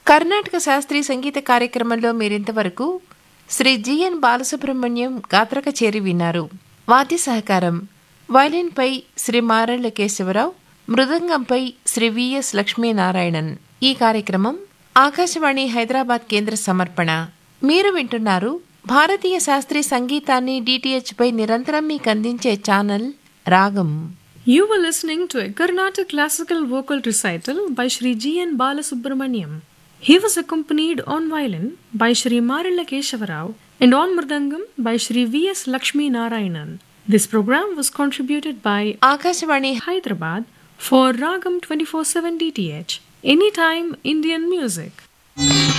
కర్ణాటక శాస్త్రీయ సంగీత కార్యక్రమంలో మీరింతవరకు శ్రీ జిఎన్ బాలసుబ్రహ్మణ్యం గాత్ర కచేరి విన్నారు. వాద్య సహకారం వయలిన్పై శ్రీ మారెళ్ల కేశవరావు, మృదంగంపై శ్రీ విఎస్ లక్ష్మీనారాయణన్. ఈ కార్యక్రమం ఆకాశవాణి హైదరాబాద్ కేంద్ర సమర్పణ. మీరు వింటున్నారు భారతీయ శాస్త్రీయ సంగీతాన్ని డిటిహెచ్ పై నిరంతరం మీకు అందించే ఛానల్ రాగం. You were listening to a Carnatic classical vocal recital by Sri G.N. Balasubramaniam. He was accompanied on violin by Sri Marilla Keshavarao and on mridangam by Sri V.S. Lakshmi Narayanan. This program was contributed by Akashvani Hyderabad for Ragam 24/7 DTH. Anytime Indian music.